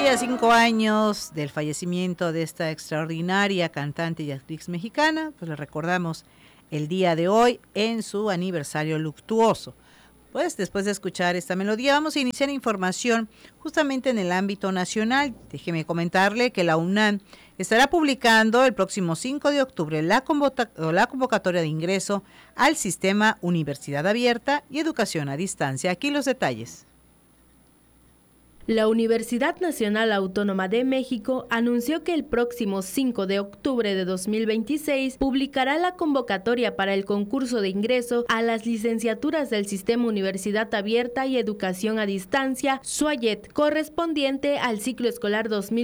a 5 años del fallecimiento de esta extraordinaria cantante y actriz mexicana, pues le recordamos el día de hoy en su aniversario luctuoso. Pues después de escuchar esta melodía vamos a iniciar información justamente en el ámbito nacional. Déjeme comentarle que la UNAM estará publicando el próximo 5 de octubre la convocatoria de ingreso al sistema Universidad Abierta y Educación a Distancia. Aquí los detalles. La Universidad Nacional Autónoma de México anunció que el próximo 5 de octubre de 2026 publicará la convocatoria para el concurso de ingreso a las licenciaturas del Sistema Universidad Abierta y Educación a Distancia, SUAYED, correspondiente al ciclo escolar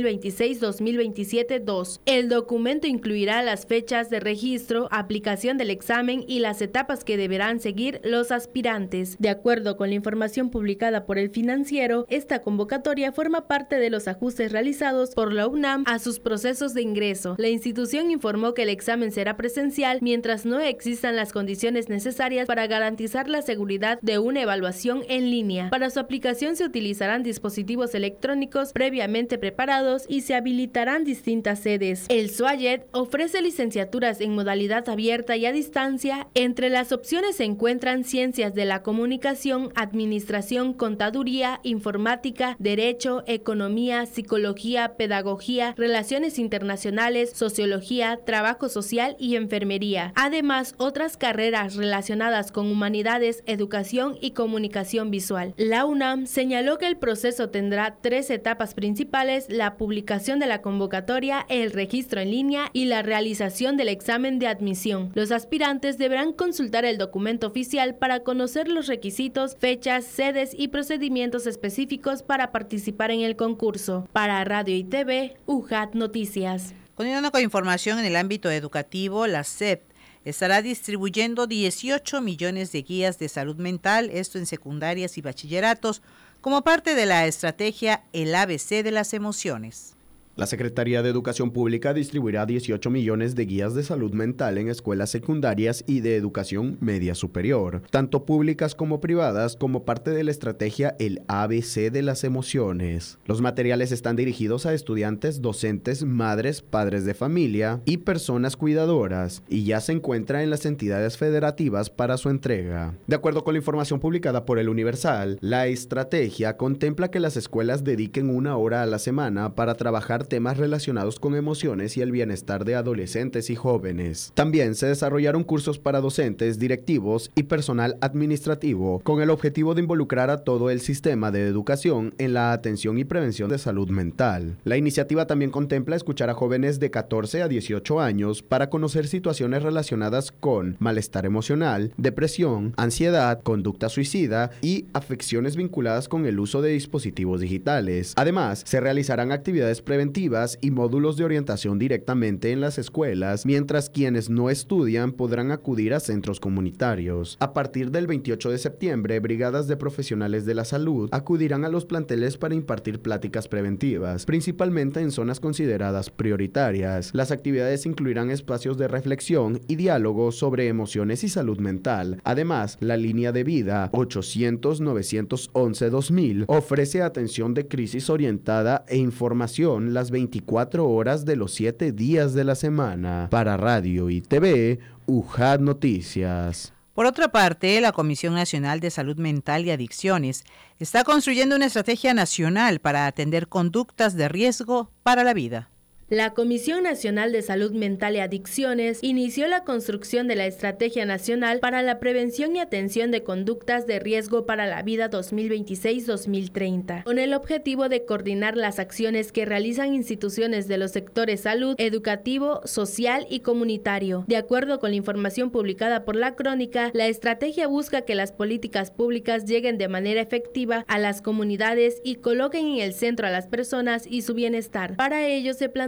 2026-2027-2. El documento incluirá las fechas de registro, aplicación del examen y las etapas que deberán seguir los aspirantes. De acuerdo con la información publicada por El Financiero, esta convocatoria forma parte de los ajustes realizados por la UNAM a sus procesos de ingreso. La institución informó que el examen será presencial mientras no existan las condiciones necesarias para garantizar la seguridad de una evaluación en línea. Para su aplicación se utilizarán dispositivos electrónicos previamente preparados y se habilitarán distintas sedes. El SUAYED ofrece licenciaturas en modalidad abierta y a distancia. Entre las opciones se encuentran Ciencias de la Comunicación, Administración, Contaduría, Informática, Derecho, Economía, Psicología, Pedagogía, Relaciones Internacionales, Sociología, Trabajo Social y Enfermería. Además, otras carreras relacionadas con humanidades, educación y comunicación visual. La UNAM señaló que el proceso tendrá 3 etapas principales: la publicación de la convocatoria, el registro en línea y la realización del examen de admisión. Los aspirantes deberán consultar el documento oficial para conocer los requisitos, fechas, sedes y procedimientos específicos para participar en el concurso. Para Radio y TV, UJAT Noticias. Continuando con información en el ámbito educativo, la SEP estará distribuyendo 18 millones de guías de salud mental, esto en secundarias y bachilleratos, como parte de la estrategia El ABC de las emociones. La Secretaría de Educación Pública distribuirá 18 millones de guías de salud mental en escuelas secundarias y de educación media superior, tanto públicas como privadas, como parte de la estrategia El ABC de las emociones. Los materiales están dirigidos a estudiantes, docentes, madres, padres de familia y personas cuidadoras, y ya se encuentra en las entidades federativas para su entrega. De acuerdo con la información publicada por El Universal, la estrategia contempla que las escuelas dediquen 1 hora a la semana para trabajar temas relacionados con emociones y el bienestar de adolescentes y jóvenes. También se desarrollaron cursos para docentes, directivos y personal administrativo con el objetivo de involucrar a todo el sistema de educación en la atención y prevención de salud mental. La iniciativa también contempla escuchar a jóvenes de 14 a 18 años para conocer situaciones relacionadas con malestar emocional, depresión, ansiedad, conducta suicida y afecciones vinculadas con el uso de dispositivos digitales. Además, se realizarán actividades preventivas y módulos de orientación directamente en las escuelas, mientras quienes no estudian podrán acudir a centros comunitarios. A partir del 28 de septiembre, brigadas de profesionales de la salud acudirán a los planteles para impartir pláticas preventivas, principalmente en zonas consideradas prioritarias. Las actividades incluirán espacios de reflexión y diálogo sobre emociones y salud mental. Además, la línea de vida 800-911-2000 ofrece atención de crisis orientada e información las 24 horas de los 7 días de la semana. Para Radio y TV, UJAT Noticias. Por otra parte, la Comisión Nacional de Salud Mental y Adicciones está construyendo una estrategia nacional para atender conductas de riesgo para la vida. La Comisión Nacional de Salud Mental y Adicciones inició la construcción de la Estrategia Nacional para la Prevención y Atención de Conductas de Riesgo para la Vida 2026-2030, con el objetivo de coordinar las acciones que realizan instituciones de los sectores salud, educativo, social y comunitario. De acuerdo con la información publicada por La Crónica, la estrategia busca que las políticas públicas lleguen de manera efectiva a las comunidades y coloquen en el centro a las personas y su bienestar. Para ello se plantea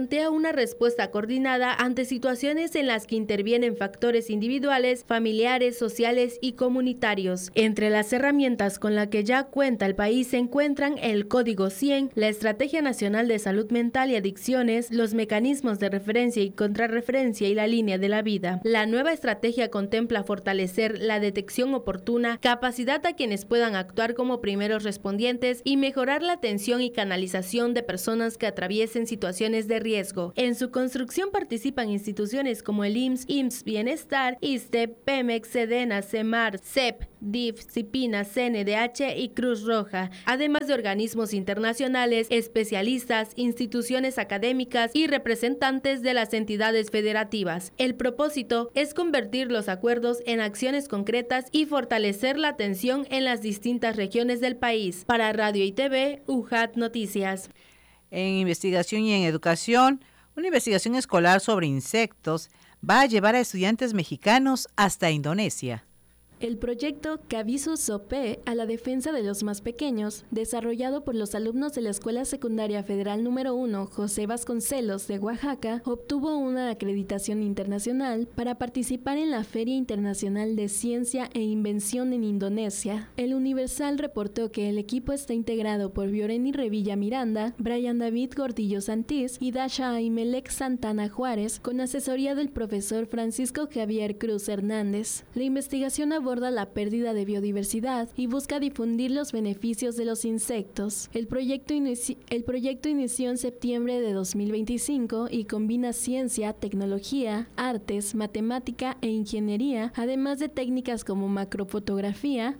plantea una respuesta coordinada ante situaciones en las que intervienen factores individuales, familiares, sociales y comunitarios. Entre las herramientas con las que ya cuenta el país se encuentran el Código 100, la Estrategia Nacional de Salud Mental y Adicciones, los mecanismos de referencia y contrarreferencia y la línea de la vida. La nueva estrategia contempla fortalecer la detección oportuna, capacidad a quienes puedan actuar como primeros respondientes y mejorar la atención y canalización de personas que atraviesen situaciones de riesgo. En su construcción participan instituciones como el IMSS Bienestar, ISSSTE, Pemex, Sedena, CEMAR, CEP, DIF, CIPINA, CNDH y Cruz Roja, además de organismos internacionales, especialistas, instituciones académicas y representantes de las entidades federativas. El propósito es convertir los acuerdos en acciones concretas y fortalecer la atención en las distintas regiones del país. Para Radio y TV, UJAT Noticias. En investigación y en educación, una investigación escolar sobre insectos va a llevar a estudiantes mexicanos hasta Indonesia. El proyecto Kabisu Sope a la defensa de los más pequeños, desarrollado por los alumnos de la Escuela Secundaria Federal número 1 José Vasconcelos de Oaxaca, obtuvo una acreditación internacional para participar en la Feria Internacional de Ciencia e Invención en Indonesia. El Universal reportó que el equipo está integrado por Vioreni Revilla Miranda, Brian David Gordillo Santís y Dasha Aimelec Santana Juárez, con asesoría del profesor Francisco Javier Cruz Hernández. La investigación aborda la pérdida de biodiversidad y busca difundir los beneficios de los insectos. El proyecto inició en septiembre de 2025 y combina ciencia, tecnología, artes, matemática e ingeniería, además de técnicas como macrofotografía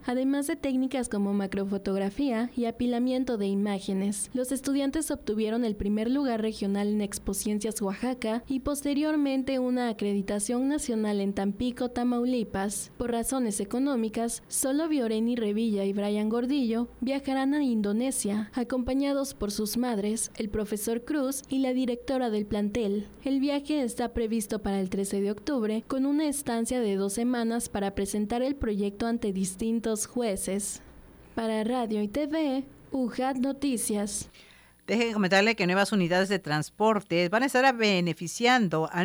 y apilamiento de imágenes. Los estudiantes obtuvieron el primer lugar regional en Expociencias Oaxaca y posteriormente una acreditación nacional en Tampico, Tamaulipas. Por razones económicas, solo Vioreni Revilla y Brian Gordillo viajarán a Indonesia, acompañados por sus madres, el profesor Cruz y la directora del plantel. El viaje está previsto para el 13 de octubre, con una estancia de 2 semanas para presentar el proyecto ante distintos jueces. Para Radio y TV, UJAT Noticias. Deje comentarle que nuevas unidades de transporte van a estar beneficiando a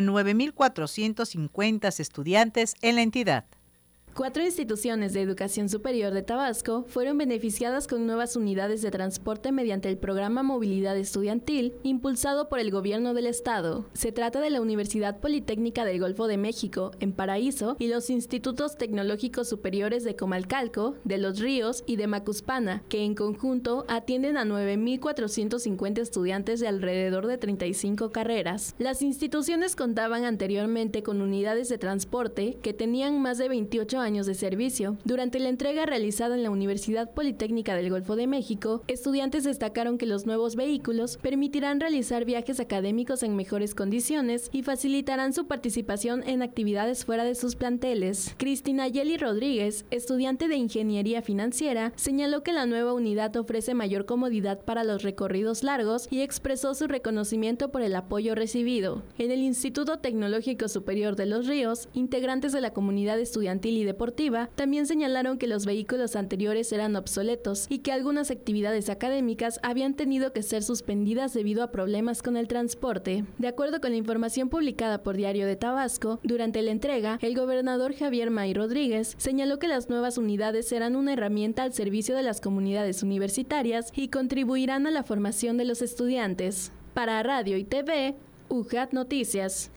9,450 estudiantes en la entidad. 4 instituciones de educación superior de Tabasco fueron beneficiadas con nuevas unidades de transporte mediante el programa Movilidad Estudiantil, impulsado por el gobierno del estado. Se trata de la Universidad Politécnica del Golfo de México, en Paraíso, y los institutos tecnológicos superiores de Comalcalco, de Los Ríos y de Macuspana, que en conjunto atienden a 9,450 estudiantes de alrededor de 35 carreras. Las instituciones contaban anteriormente con unidades de transporte que tenían más de 28 años de servicio. Durante la entrega realizada en la Universidad Politécnica del Golfo de México, estudiantes destacaron que los nuevos vehículos permitirán realizar viajes académicos en mejores condiciones y facilitarán su participación en actividades fuera de sus planteles. Cristina Yeli Rodríguez, estudiante de Ingeniería Financiera, señaló que la nueva unidad ofrece mayor comodidad para los recorridos largos y expresó su reconocimiento por el apoyo recibido. En el Instituto Tecnológico Superior de Los Ríos, integrantes de la comunidad estudiantil y deportiva también señalaron que los vehículos anteriores eran obsoletos y que algunas actividades académicas habían tenido que ser suspendidas debido a problemas con el transporte. De acuerdo con la información publicada por Diario de Tabasco, durante la entrega, el gobernador Javier May Rodríguez señaló que las nuevas unidades serán una herramienta al servicio de las comunidades universitarias y contribuirán a la formación de los estudiantes. Para Radio y TV, UJAT Noticias.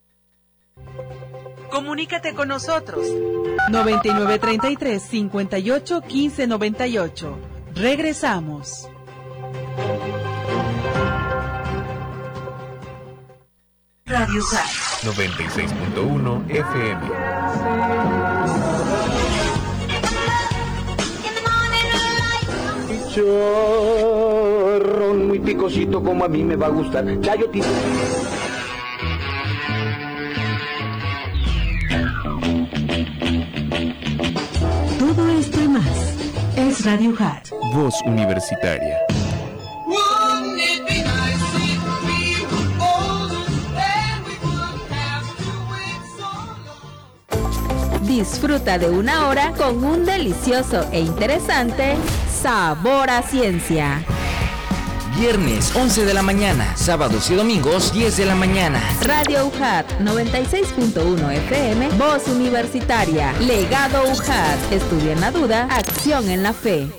Comunícate con nosotros. 9933-581598. Regresamos. Radio SAR 96.1 FM. Chorrón muy picosito como a mí me va a gustar. Chayotito. Todo esto y más es Radio UJAT. Voz Universitaria. Disfruta de una hora con un delicioso e interesante Sabor a Ciencia. viernes 11 de la mañana, sábados y domingos 10 de la mañana. Radio UJAT 96.1 FM, Voz Universitaria. Legado UJAT. Estudia en la duda, acción en la fe.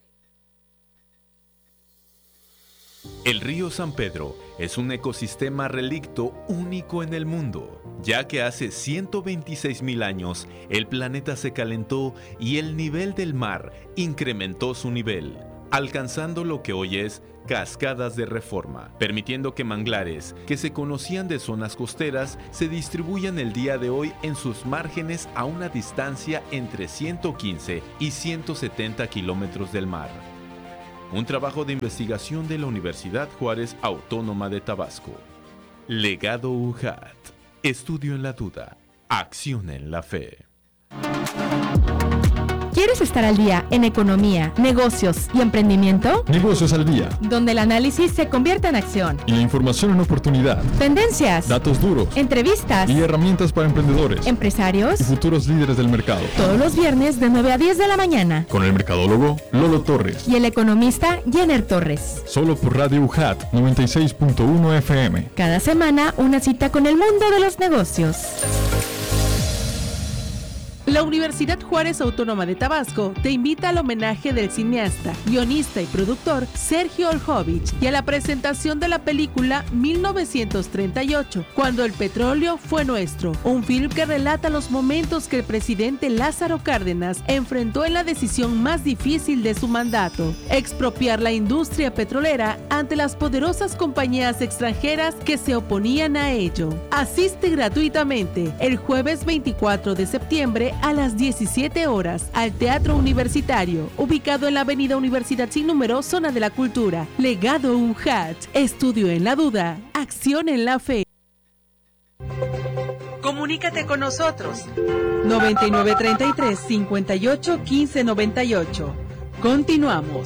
El río San Pedro es un ecosistema relicto único en el mundo, ya que hace 126.000 años el planeta se calentó y el nivel del mar incrementó su nivel, alcanzando lo que hoy es Cascadas de Reforma, permitiendo que manglares que se conocían de zonas costeras se distribuyan el día de hoy en sus márgenes a una distancia entre 115 y 170 kilómetros del mar. Un trabajo de investigación de la Universidad Juárez Autónoma de Tabasco. Legado UJAT. Estudio en la duda. Acción en la fe. ¿Quieres estar al día en economía, negocios y emprendimiento? Negocios al día, donde el análisis se convierte en acción. Y la información en oportunidad. Tendencias, datos duros, entrevistas y herramientas para emprendedores, empresarios y futuros líderes del mercado. Todos los viernes de 9 a 10 de la mañana. Con el mercadólogo Lolo Torres. Y el economista Jenner Torres. Solo por Radio UJAT 96.1 FM. Cada semana una cita con el mundo de los negocios. La Universidad Juárez Autónoma de Tabasco te invita al homenaje del cineasta, guionista y productor Sergio Oljovich y a la presentación de la película 1938, Cuando el petróleo fue nuestro, un film que relata los momentos que el presidente Lázaro Cárdenas enfrentó en la decisión más difícil de su mandato: expropiar la industria petrolera ante las poderosas compañías extranjeras que se oponían a ello. Asiste gratuitamente el jueves 24 de septiembre a las 17 horas al Teatro Universitario, ubicado en la Avenida Universidad Sin Número, Zona de la Cultura. Legado UJAT. Estudio en la duda, acción en la fe. Comunícate con nosotros. 9933 58 15 98. Continuamos.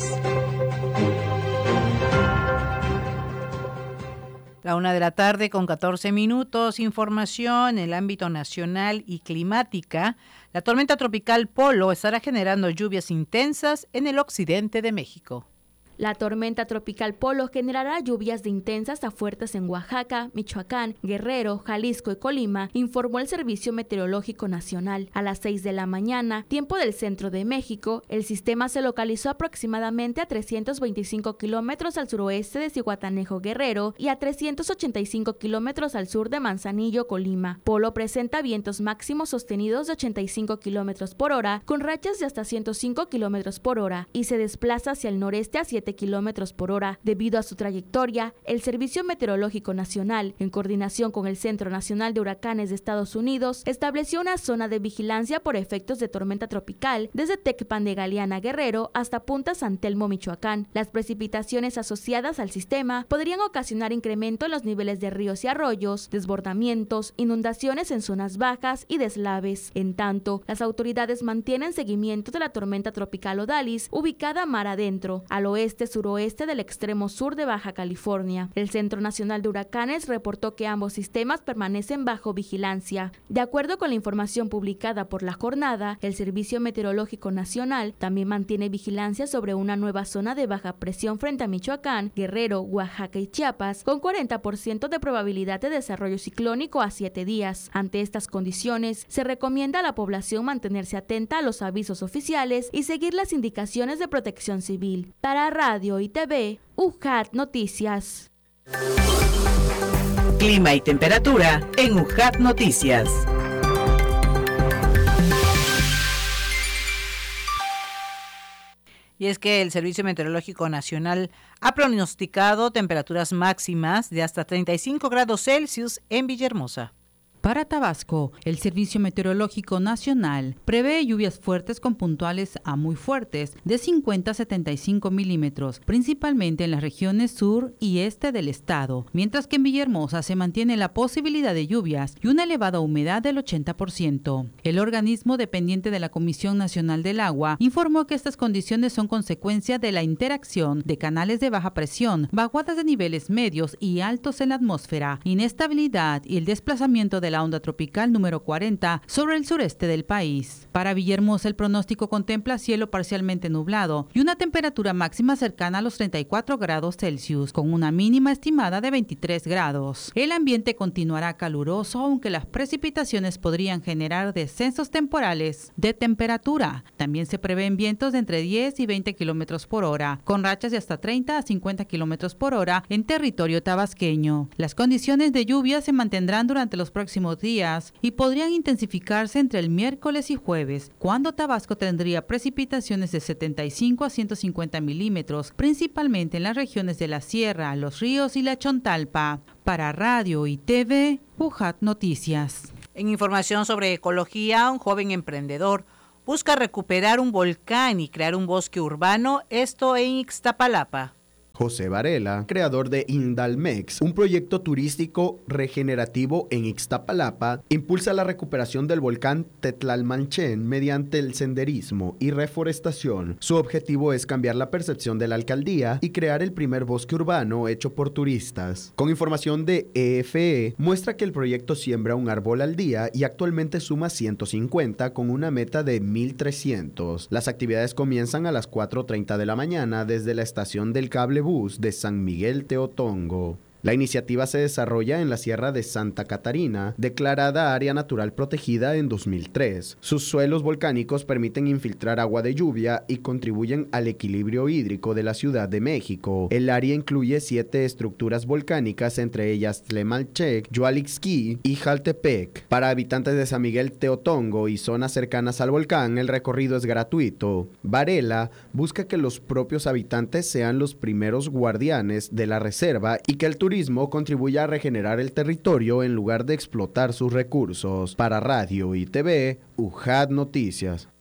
La 1:00 con 14 minutos. Información en el ámbito nacional y climática. La tormenta tropical Polo estará generando lluvias intensas en el occidente de México. La tormenta tropical Polo generará lluvias de intensas a fuertes en Oaxaca, Michoacán, Guerrero, Jalisco y Colima, informó el Servicio Meteorológico Nacional. A las 6 de la mañana, tiempo del centro de México, el sistema se localizó aproximadamente a 325 kilómetros al suroeste de Zihuatanejo, Guerrero, y a 385 kilómetros al sur de Manzanillo, Colima. Polo presenta vientos máximos sostenidos de 85 kilómetros por hora, con rachas de hasta 105 kilómetros por hora, y se desplaza hacia el noreste a 7 kilómetros por hora. Debido a su trayectoria, el Servicio Meteorológico Nacional, en coordinación con el Centro Nacional de Huracanes de Estados Unidos, estableció una zona de vigilancia por efectos de tormenta tropical desde Tecpan de Galeana, Guerrero, hasta Punta San Telmo, Michoacán. Las precipitaciones asociadas al sistema podrían ocasionar incremento en los niveles de ríos y arroyos, desbordamientos, inundaciones en zonas bajas y deslaves. En tanto, las autoridades mantienen seguimiento de la tormenta tropical Odalis, ubicada mar adentro, al oeste-suroeste del extremo sur de Baja California. El Centro Nacional de Huracanes reportó que ambos sistemas permanecen bajo vigilancia. De acuerdo con la información publicada por La Jornada, el Servicio Meteorológico Nacional también mantiene vigilancia sobre una nueva zona de baja presión frente a Michoacán, Guerrero, Oaxaca y Chiapas, con 40% de probabilidad de desarrollo ciclónico a 7 días. Ante estas condiciones, se recomienda a la población mantenerse atenta a los avisos oficiales y seguir las indicaciones de protección civil. Para Radio y TV, UJAT Noticias. Clima y temperatura en UJAT Noticias. Y es que el Servicio Meteorológico Nacional ha pronosticado temperaturas máximas de hasta 35 grados Celsius en Villahermosa. Para Tabasco, el Servicio Meteorológico Nacional prevé lluvias fuertes con puntuales a muy fuertes de 50 a 75 milímetros, principalmente en las regiones sur y este del estado, mientras que en Villahermosa se mantiene la posibilidad de lluvias y una elevada humedad del 80%. El organismo dependiente de la Comisión Nacional del Agua informó que estas condiciones son consecuencia de la interacción de canales de baja presión, vaguadas de niveles medios y altos en la atmósfera, inestabilidad y el desplazamiento de la la onda tropical número 40 sobre el sureste del país. Para Villahermosa, el pronóstico contempla cielo parcialmente nublado y una temperatura máxima cercana a los 34 grados Celsius, con una mínima estimada de 23 grados. El ambiente continuará caluroso, aunque las precipitaciones podrían generar descensos temporales de temperatura. También se prevén vientos de entre 10 y 20 kilómetros por hora, con rachas de hasta 30 a 50 kilómetros por hora en territorio tabasqueño. Las condiciones de lluvia se mantendrán durante los próximos días y podrían intensificarse entre el miércoles y jueves, cuando Tabasco tendría precipitaciones de 75 a 150 milímetros, principalmente en las regiones de la Sierra, Los Ríos y la Chontalpa. Para Radio y TV, UJAT Noticias. En información sobre ecología, un joven emprendedor busca recuperar un volcán y crear un bosque urbano, esto en Ixtapalapa. José Varela, creador de Indalmex, un proyecto turístico regenerativo en Ixtapalapa, impulsa la recuperación del volcán Tetlalmanchén mediante el senderismo y reforestación. Su objetivo es cambiar la percepción de la alcaldía y crear el primer bosque urbano hecho por turistas. Con información de EFE, muestra que el proyecto siembra un árbol al día y actualmente suma 150 con una meta de 1.300. Las actividades comienzan a las 4:30 de la mañana desde la estación del cable bus de San Miguel Teotongo. La iniciativa se desarrolla en la Sierra de Santa Catarina, declarada área natural protegida en 2003. Sus suelos volcánicos permiten infiltrar agua de lluvia y contribuyen al equilibrio hídrico de la Ciudad de México. El área incluye 7 estructuras volcánicas, entre ellas Tlemalchec, Yualixquí y Jaltepec. Para habitantes de San Miguel Teotongo y zonas cercanas al volcán, el recorrido es gratuito. Varela busca que los propios habitantes sean los primeros guardianes de la reserva y que el turismo contribuye a regenerar el territorio en lugar de explotar sus recursos. Para Radio y TV, UJAT Noticias.